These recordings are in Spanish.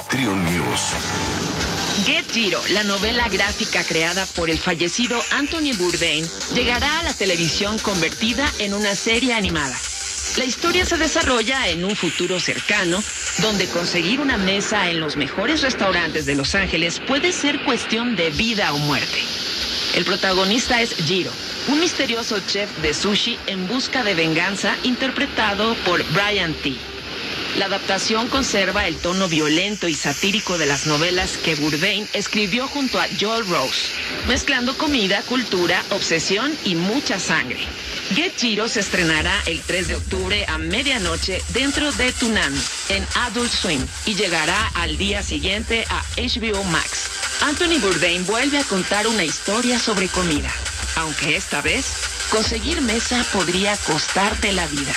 Triun News. Get Giro, la novela gráfica creada por el fallecido Anthony Bourdain, llegará a la televisión convertida en una serie animada. La historia se desarrolla en un futuro cercano, donde conseguir una mesa en los mejores restaurantes de Los Ángeles puede ser cuestión de vida o muerte. El protagonista es Jiro, un misterioso chef de sushi en busca de venganza interpretado por Brian T. La adaptación conserva el tono violento y satírico de las novelas que Bourdain escribió junto a Joel Rose, mezclando comida, cultura, obsesión y mucha sangre. Get Giro se estrenará el 3 de octubre a medianoche dentro de Toonami, en Adult Swim, y llegará al día siguiente a HBO Max. Anthony Bourdain vuelve a contar una historia sobre comida, aunque esta vez conseguir mesa podría costarte la vida.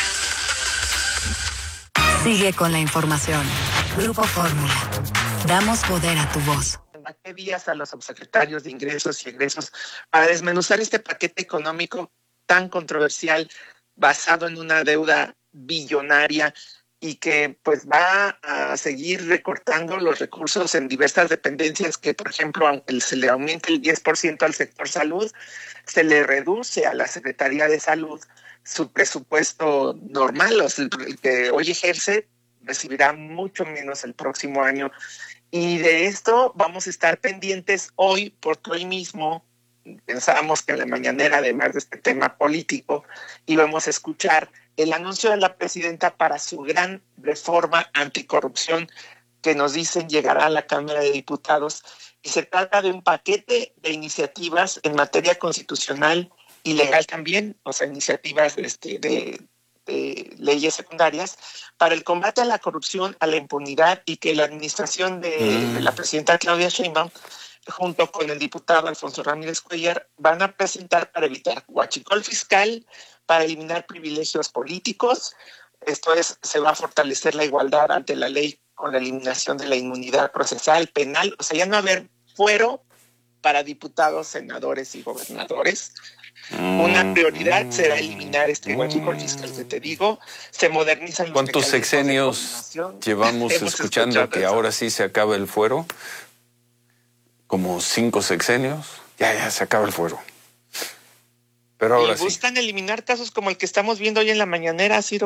Sigue con la información. Grupo Fórmula. Damos poder a tu voz. ¿Qué días a los subsecretarios de Ingresos y Egresos para desmenuzar este paquete económico tan controversial basado en una deuda billonaria y que pues va a seguir recortando los recursos en diversas dependencias que, por ejemplo, aunque se le aumente el 10% al sector salud, se le reduce a la Secretaría de Salud su presupuesto normal, o sea, el que hoy ejerce recibirá mucho menos el próximo año. Y de esto vamos a estar pendientes hoy, porque hoy mismo pensábamos que en la mañanera, además de este tema político, íbamos a escuchar el anuncio de la presidenta para su gran reforma anticorrupción que nos dicen llegará a la Cámara de Diputados. Y se trata de un paquete de iniciativas en materia constitucional y legal también, o sea, iniciativas de leyes secundarias para el combate a la corrupción, a la impunidad, y que la administración de la presidenta Claudia Sheinbaum, junto con el diputado Alfonso Ramírez Cuellar, van a presentar para evitar huachicol fiscal, para eliminar privilegios políticos. Esto es, se va a fortalecer la igualdad ante la ley con la eliminación de la inmunidad procesal, penal. O sea, ya no va a haber fuero para diputados, senadores y gobernadores. Una prioridad será eliminar este huachicol fiscal que te digo. Se modernizan los ¿Cuántos sexenios llevamos escuchando que ahora sí se acaba el fuero? Como 5 sexenios. Ya se acaba el fuero. Pero ahora sí. Buscan eliminar casos como el que estamos viendo hoy en la mañanera, Ciro.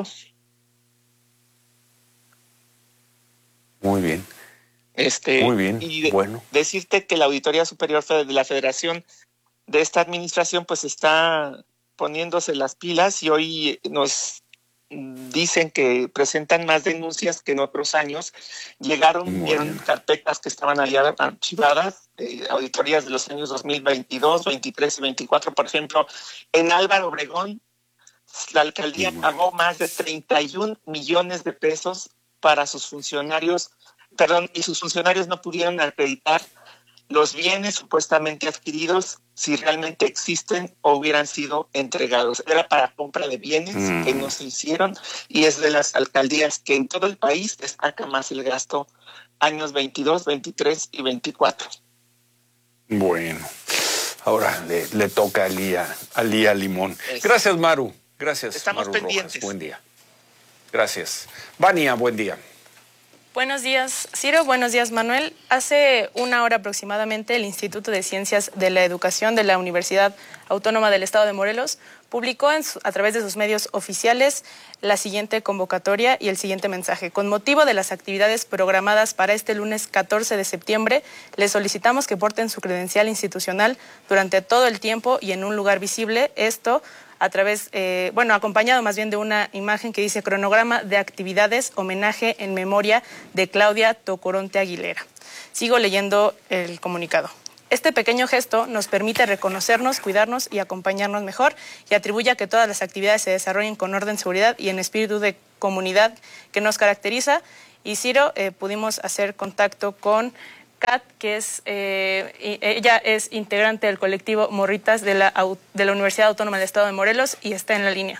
Muy bien. Muy bien. Y bueno. Decirte que la Auditoría Superior de la Federación de esta administración pues está poniéndose las pilas y hoy nos dicen que presentan más denuncias que en otros años. Vieron carpetas que estaban ahí archivadas, auditorías de los años 2022, 23 y 24, por ejemplo, en Álvaro Obregón, la alcaldía pagó más de 31 millones de pesos para sus funcionarios, y sus funcionarios no pudieron acreditar los bienes supuestamente adquiridos, si realmente existen o hubieran sido entregados. Era para compra de bienes que no se hicieron, y es de las alcaldías que en todo el país destaca más el gasto años 22, 23 y 24. Bueno, ahora le toca a Lía Limón. Gracias, Maru. Gracias, Estamos Maru pendientes. Rojas. Buen día. Gracias. Vania, buen día. Buenos días, Ciro. Buenos días, Manuel. Hace una hora aproximadamente, el Instituto de Ciencias de la Educación de la Universidad Autónoma del Estado de Morelos publicó a través de sus medios oficiales la siguiente convocatoria y el siguiente mensaje. Con motivo de las actividades programadas para este lunes 14 de septiembre, les solicitamos que porten su credencial institucional durante todo el tiempo y en un lugar visible. Esto a través, acompañado más bien de una imagen que dice cronograma de actividades, homenaje en memoria de Claudia Tocoronte Aguilera. Sigo leyendo el comunicado. Este pequeño gesto nos permite reconocernos, cuidarnos y acompañarnos mejor, y atribuye a que todas las actividades se desarrollen con orden, seguridad y en espíritu de comunidad que nos caracteriza. Y Ciro, pudimos hacer contacto con Kat, que ella es integrante del colectivo Morritas de la Universidad Autónoma del Estado de Morelos y está en la línea.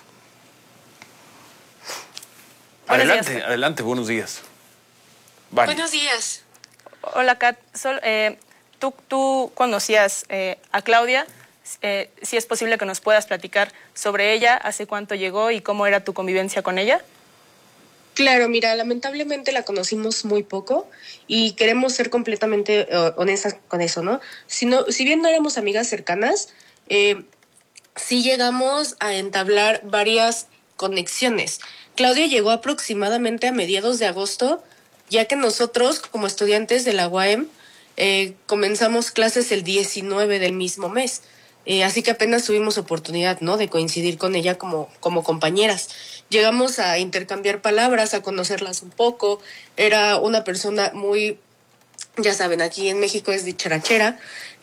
Adelante, buenos días. Vale. Buenos días. Hola, Kat. Tú conocías a Claudia. Si es posible que nos puedas platicar sobre ella, hace cuánto llegó y cómo era tu convivencia con ella. Claro, mira, lamentablemente la conocimos muy poco y queremos ser completamente honestas con eso, ¿no? Si bien no éramos amigas cercanas, sí llegamos a entablar varias conexiones. Claudia llegó aproximadamente a mediados de agosto, ya que nosotros, como estudiantes de la UAM, comenzamos clases el 19 del mismo mes. Así que apenas tuvimos oportunidad, ¿no?, de coincidir con ella como compañeras. Llegamos a intercambiar palabras, a conocerlas un poco. Era una persona muy, ya saben, aquí en México es dicharachera,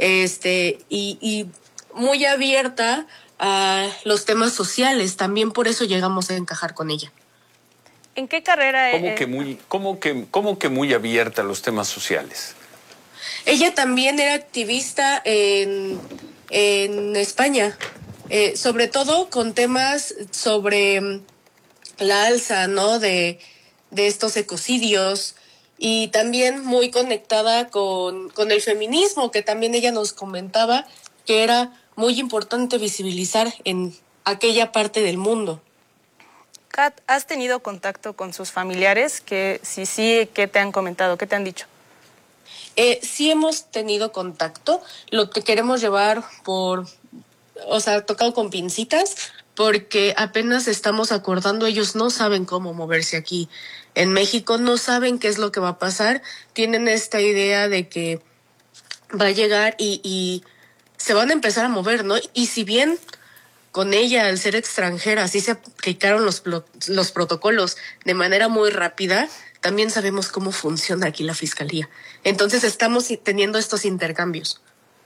y muy abierta a los temas sociales. También por eso llegamos a encajar con ella. ¿En qué carrera? ¿Cómo que muy abierta a los temas sociales? Ella también era activista en España, sobre todo con temas sobre la alza, ¿no?, de estos ecocidios, y también muy conectada con el feminismo, que también ella nos comentaba que era muy importante visibilizar en aquella parte del mundo. Kat, ¿has tenido contacto con sus familiares? Que si sí, ¿qué te han comentado? ¿Qué te han dicho? Sí hemos tenido contacto, lo que queremos llevar tocado con pincitas, porque apenas estamos acordando, ellos no saben cómo moverse aquí en México, no saben qué es lo que va a pasar, tienen esta idea de que va a llegar y se van a empezar a mover, ¿no? Y si bien con ella, al ser extranjera, sí se aplicaron los protocolos de manera muy rápida, también sabemos cómo funciona aquí la fiscalía. Entonces estamos teniendo estos intercambios.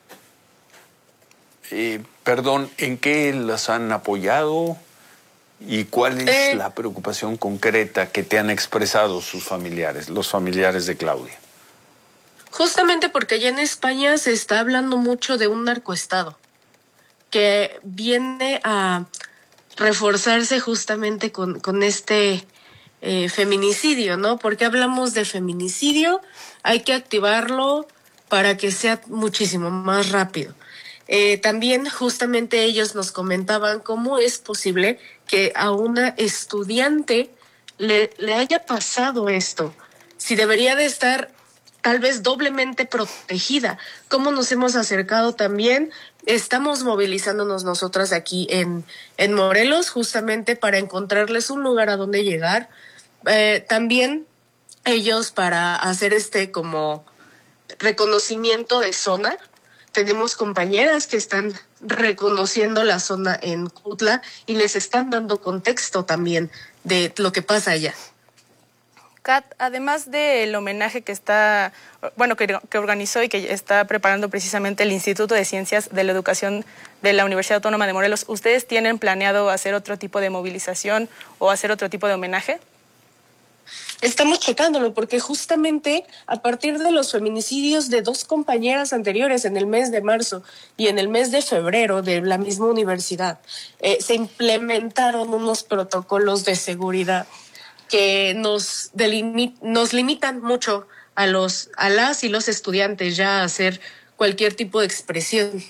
Perdón, ¿en qué las han apoyado? ¿Y cuál es la preocupación concreta que te han expresado sus familiares, los familiares de Claudia? Justamente porque allá en España se está hablando mucho de un narcoestado que viene a reforzarse justamente con este feminicidio, ¿no? Porque hablamos de feminicidio, hay que activarlo para que sea muchísimo más rápido. También justamente ellos nos comentaban cómo es posible que a una estudiante le haya pasado esto, si debería de estar tal vez doblemente protegida. ¿Cómo nos hemos acercado también? Estamos movilizándonos nosotras aquí en Morelos justamente para encontrarles un lugar a donde llegar. También ellos para hacer como reconocimiento de zona. Tenemos compañeras que están reconociendo la zona en Cuautla y les están dando contexto también de lo que pasa allá. Kat, además del homenaje que organizó y que está preparando precisamente el Instituto de Ciencias de la Educación de la Universidad Autónoma de Morelos, ¿ustedes tienen planeado hacer otro tipo de movilización o hacer otro tipo de homenaje? Estamos checándolo porque justamente a partir de los feminicidios de 2 compañeras anteriores en el mes de marzo y en el mes de febrero de la misma universidad, se implementaron unos protocolos de seguridad que nos limitan mucho a las y los estudiantes ya a hacer cualquier tipo de expresión.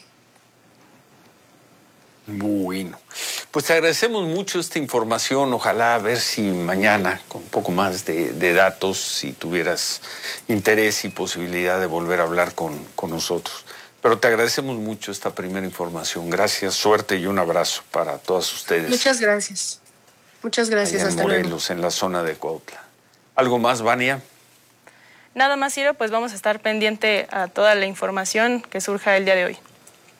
Bueno, pues te agradecemos mucho esta información. Ojalá a ver si mañana, con un poco más de datos, si tuvieras interés y posibilidad de volver a hablar con nosotros. Pero te agradecemos mucho esta primera información. Gracias, suerte y un abrazo para todas ustedes. Muchas gracias. Muchas gracias. Allá en Morelos, en la zona de Cuautla. ¿Algo más, Vania? Nada más, Ciro, pues vamos a estar pendiente a toda la información que surja el día de hoy.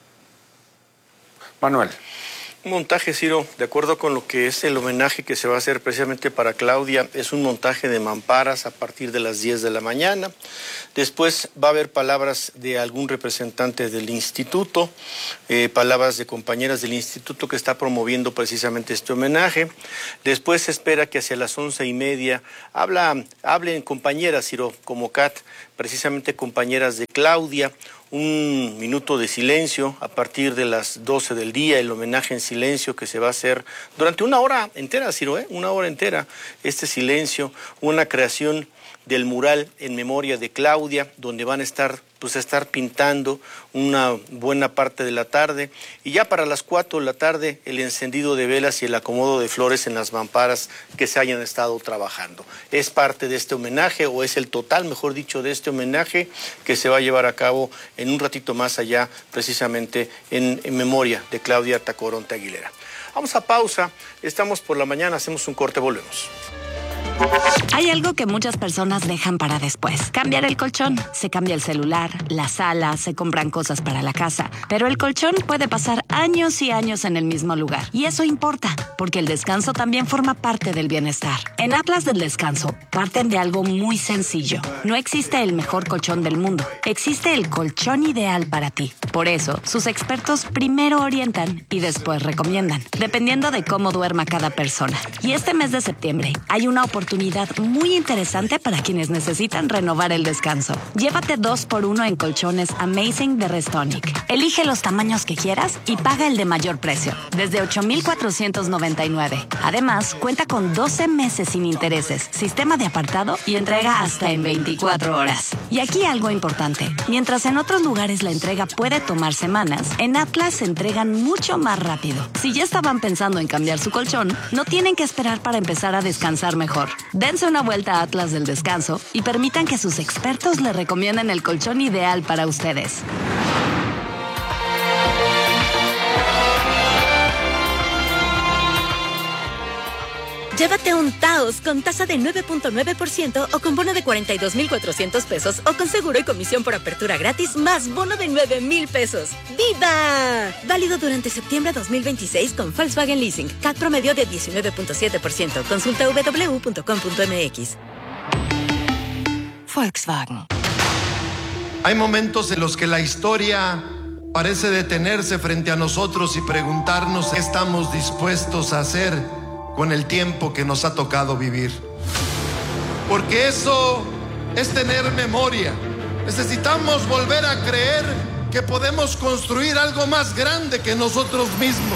Manuel. Un montaje, Ciro, de acuerdo con lo que es el homenaje que se va a hacer precisamente para Claudia, es un montaje de mamparas a partir de las 10 de la mañana. Después va a haber palabras de algún representante del instituto, palabras de compañeras del instituto que está promoviendo precisamente este homenaje. Después se espera que hacia las 11:30 hablen compañeras, Ciro, como Kat, precisamente compañeras de Claudia. Un minuto de silencio a partir de las 12 del día, el homenaje en silencio que se va a hacer durante una hora entera, Ciro, una hora entera, este silencio, una creación del mural en memoria de Claudia, donde van a estar pintando una buena parte de la tarde, y ya para las 4 de la tarde el encendido de velas y el acomodo de flores en las mamparas que se hayan estado trabajando. Es parte de este homenaje, o es el total, mejor dicho, de este homenaje que se va a llevar a cabo en un ratito más allá, precisamente en memoria de Claudia Tacoronte Aguilera. Vamos a pausa, estamos por la mañana, hacemos un corte, volvemos. Hay algo que muchas personas dejan para después. Cambiar el colchón. Se cambia el celular, la sala, se compran cosas para la casa. Pero el colchón puede pasar años y años en el mismo lugar. Y eso importa, porque el descanso también forma parte del bienestar. En Atlas del Descanso, parten de algo muy sencillo. No existe el mejor colchón del mundo. Existe el colchón ideal para ti. Por eso, sus expertos primero orientan y después recomiendan, dependiendo de cómo duerma cada persona. Y este mes de septiembre, hay una oportunidad muy interesante para quienes necesitan renovar el descanso. Llévate 2x1 en colchones Amazing de Restonic. Elige los tamaños que quieras y paga el de mayor precio, desde $8,499. Además, cuenta con 12 meses sin intereses, sistema de apartado y entrega hasta en 24 horas. Y aquí algo importante. Mientras en otros lugares la entrega puede tomar semanas, en Atlas se entregan mucho más rápido. Si ya estaban pensando en cambiar su colchón, no tienen que esperar para empezar a descansar mejor. Dense una vuelta a Atlas del Descanso y permitan que sus expertos le recomienden el colchón ideal para ustedes. Llévate un Taos con tasa de 9.9% o con bono de 42,400 pesos o con seguro y comisión por apertura gratis más bono de 9,000 pesos. ¡Viva! Válido durante septiembre 2026 con Volkswagen Leasing. CAT promedio de 19.7%. Consulta www.com.mx. Volkswagen. Hay momentos en los que la historia parece detenerse frente a nosotros y preguntarnos qué estamos dispuestos a hacer con el tiempo que nos ha tocado vivir. Porque eso es tener memoria. Necesitamos volver a creer que podemos construir algo más grande que nosotros mismos.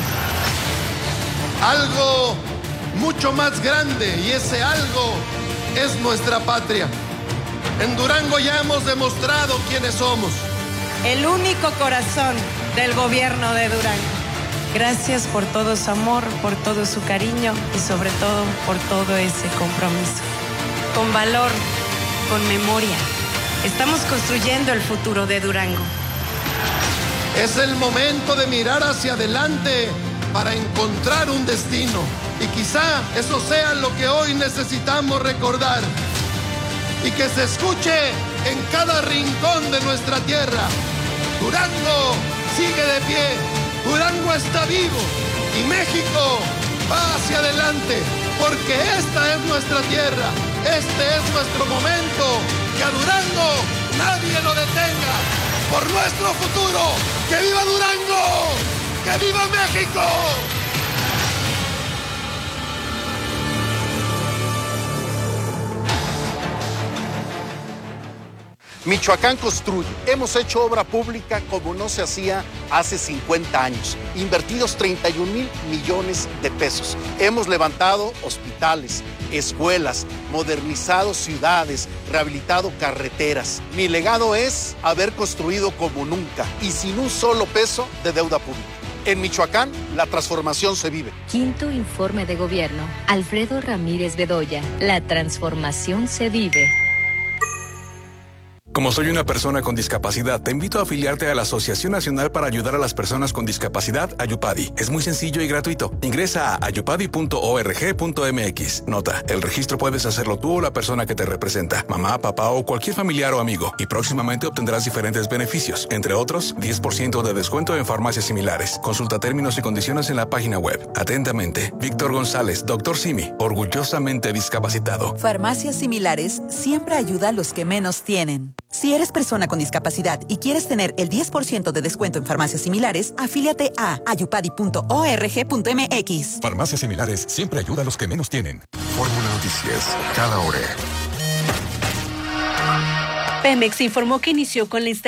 Algo mucho más grande, y ese algo es nuestra patria. En Durango ya hemos demostrado quiénes somos. El único corazón del gobierno de Durango. Gracias por todo su amor, por todo su cariño y sobre todo por todo ese compromiso. Con valor, con memoria, estamos construyendo el futuro de Durango. Es el momento de mirar hacia adelante para encontrar un destino. Y quizá eso sea lo que hoy necesitamos recordar. Y que se escuche en cada rincón de nuestra tierra. Durango sigue de pie. Durango está vivo y México va hacia adelante, porque esta es nuestra tierra, este es nuestro momento, que a Durango nadie lo detenga, por nuestro futuro. ¡Que viva Durango! ¡Que viva México! Michoacán construye. Hemos hecho obra pública como no se hacía hace 50 años. Invertidos 31,000 millones de pesos. Hemos levantado hospitales, escuelas, modernizado ciudades, rehabilitado carreteras. Mi legado es haber construido como nunca y sin un solo peso de deuda pública. En Michoacán, la transformación se vive. Quinto informe de gobierno. Alfredo Ramírez Bedoya. La transformación se vive. Como soy una persona con discapacidad, te invito a afiliarte a la Asociación Nacional para Ayudar a las Personas con Discapacidad, Ayupadi. Es muy sencillo y gratuito. Ingresa a ayupadi.org.mx. Nota, el registro puedes hacerlo tú o la persona que te representa, mamá, papá o cualquier familiar o amigo. Y próximamente obtendrás diferentes beneficios, entre otros, 10% de descuento en farmacias similares. Consulta términos y condiciones en la página web. Atentamente, Víctor González, Dr. Simi, orgullosamente discapacitado. Farmacias Similares siempre ayuda a los que menos tienen. Si eres persona con discapacidad y quieres tener el 10% de descuento en farmacias similares, afíliate a ayupadi.org.mx. Farmacias Similares siempre ayuda a los que menos tienen. Fórmula Noticias, cada hora. Pemex informó que inició con la instalación